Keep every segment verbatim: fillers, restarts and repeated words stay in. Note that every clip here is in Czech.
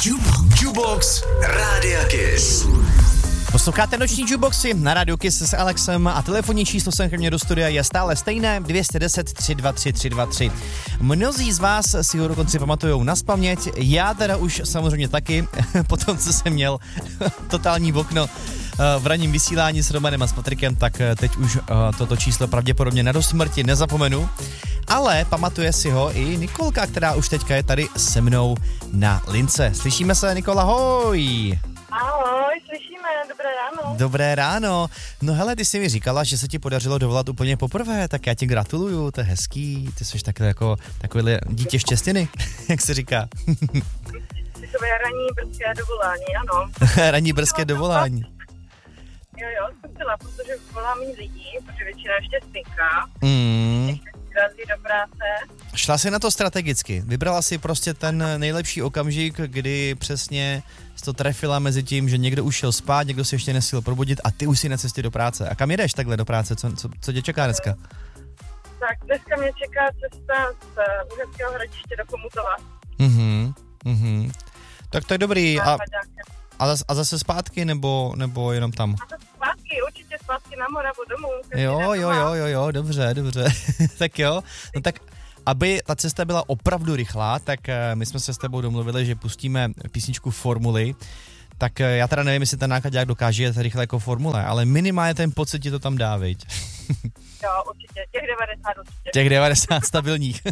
Jukebox Rádia Kiss. Posloucháte noční jukeboxy na Rádiu Kiss s Alexem a telefonní číslo sem ke mně do studia je stále stejné dvě set deset tři dva tři tři dva tři. Mnozí z vás si ho dokonce pamatujou nazpaměť, já teda už samozřejmě taky, po tom, co jsem měl totální okno v ranním vysílání s Romanem a s Patrikem, tak teď už toto číslo pravděpodobně na dosmrti nezapomenu. Ale pamatuje si ho i Nikolka, která už teďka je tady se mnou na lince. Slyšíme se, Nikola, hoj! Ahoj, slyšíme, dobré ráno. Dobré ráno. No hele, ty jsi mi říkala, že se ti podařilo dovolat úplně poprvé, tak já ti gratuluju, to je hezký, ty jsi takhle jako takovýhle dítě štěstiny, jak se říká. Takové ranní brzké dovolání, ano. Ranní brzké dovolání. Jo, jo, jsem chtěla, protože volá méně lidí, protože většina je štěstínka. Mm. Do práce. Šla si na to strategicky. Vybrala si prostě ten nejlepší okamžik, kdy přesně jsi to trefila mezi tím, že někdo už šel spát, někdo si ještě nesíl probudit a ty už si na cestě do práce. A kam jedeš takhle do práce? Co, co, co tě čeká dneska? Tak dneska mě čeká cesta z Uherského Hradiště do Chomutova. Mhm, mhm. Tak to je dobrý. A, a, zase, a zase zpátky, nebo, nebo jenom tam? A zase zpátky, určitě zpátky na Moravu domů. Jo, jo, jo, jo, jo, dobře, dobře. Tak jo, no tak aby ta cesta byla opravdu rychlá, tak my jsme se s tebou domluvili, že pustíme písničku Formuly. Tak já teda nevím, jestli ten nákladák dokáže jet rychle jako Formule, ale minimálně ten pocit ti to tam dá, viď? Jo, určitě, těch devadesát určitě. Těch devadesát stabilních.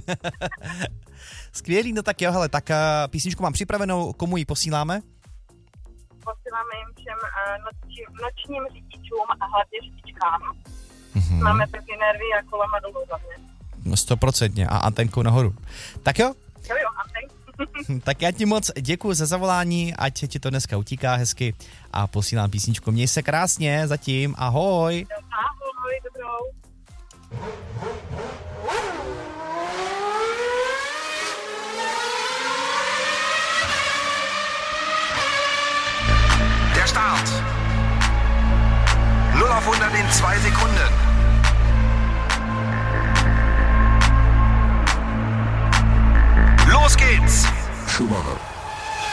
Skvělý, no tak jo, hele, tak písničku mám připravenou, komu ji posíláme? Posíláme jim všem noční, nočním řidičům a hlavně řidičkám. Mm-hmm. Máme taky nervy a kolama dolů hlavně. No stoprocentně a antenku nahoru. Tak jo? Jo, jo, antenku. Tak já ti moc děkuju za zavolání, ať ti to dneska utíká hezky a posílám písničku. Měj se krásně zatím, ahoj. Ahoj, dobrou. Der Start. null auf hundert in zwei Sekunden.